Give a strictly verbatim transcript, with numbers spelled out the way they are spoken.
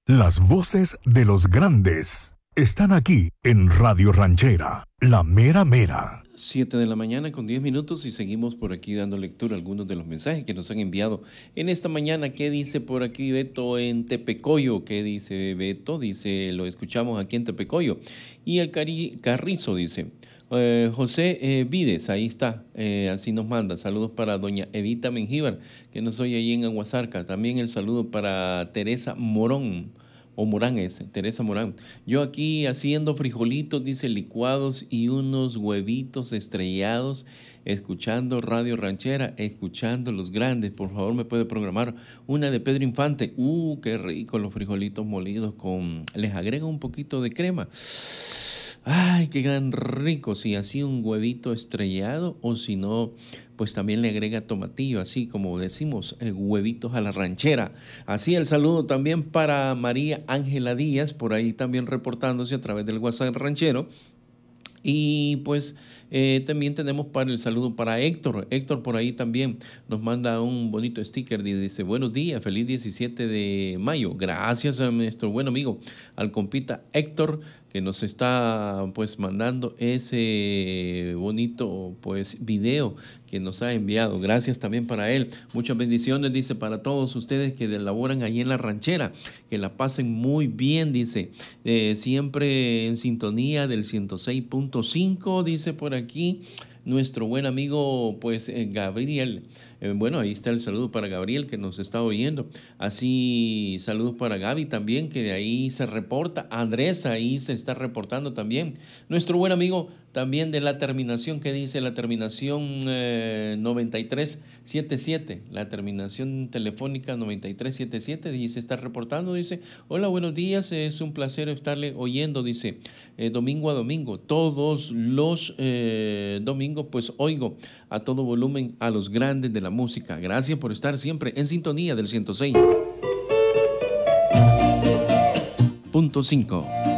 Las voces de los grandes están aquí en Radio Ranchera, la mera mera. Siete de la mañana con diez minutos y seguimos por aquí dando lectura a algunos de los mensajes que nos han enviado en esta mañana. ¿Qué dice por aquí Beto en Tepecoyo? ¿Qué dice Beto? Dice, lo escuchamos aquí en Tepecoyo. Y el Cari Carrizo dice, eh, José eh, Vides, ahí está, eh, así nos manda. Saludos para doña Evita Mengíbar, que nos oye ahí en Aguasarca. También el saludo para Teresa Morón. O Morán es, Teresa Morán. Yo aquí haciendo frijolitos, dice, licuados y unos huevitos estrellados, escuchando Radio Ranchera, escuchando los grandes. Por favor, me puede programar una de Pedro Infante. Uh, qué rico los frijolitos molidos con... Les agrega un poquito de crema. Ay, qué gran rico. Si así un huevito estrellado o si no... pues también le agrega tomatillo, así como decimos, eh, huevitos a la ranchera. Así el saludo también para María Ángela Díaz, por ahí también reportándose a través del WhatsApp ranchero. Y pues eh, también tenemos para el saludo para Héctor. Héctor por ahí también nos manda un bonito sticker. Dice, buenos días, feliz diecisiete de mayo. Gracias a nuestro buen amigo, al compita Héctor, que nos está pues mandando ese bonito pues video que nos ha enviado. Gracias también para él. Muchas bendiciones, dice, para todos ustedes que laboran ahí en la ranchera. Que la pasen muy bien, dice. Eh, siempre en sintonía del ciento seis punto cinco, dice por aquí nuestro buen amigo pues eh, Gabriel. Eh, bueno, ahí está el saludo para Gabriel que nos está oyendo. Así, saludos para Gaby también, que de ahí se reporta. Andrés ahí se está reportando también. Nuestro buen amigo también de la terminación, que dice la terminación eh, noventa y tres setenta y siete, la terminación telefónica noventa y tres setenta y siete, y se está reportando, dice, hola, buenos días, es un placer estarle oyendo, dice, eh, domingo a domingo, todos los eh, domingos, pues oigo a todo volumen a los grandes de la música. Gracias por estar siempre en sintonía del ciento seis punto cinco.